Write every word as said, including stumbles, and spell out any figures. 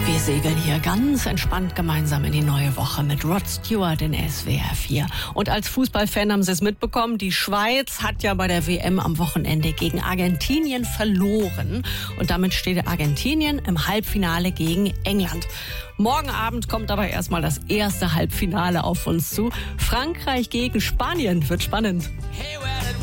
Wir segeln hier ganz entspannt gemeinsam in die neue Woche mit Rod Stewart in S W R vier. Und als Fußballfan haben Sie es mitbekommen, die Schweiz hat ja bei der W M am Wochenende gegen Argentinien verloren. Und damit steht Argentinien im Halbfinale gegen England. Morgen Abend kommt aber erstmal das erste Halbfinale auf uns zu. Frankreich gegen Spanien wird spannend.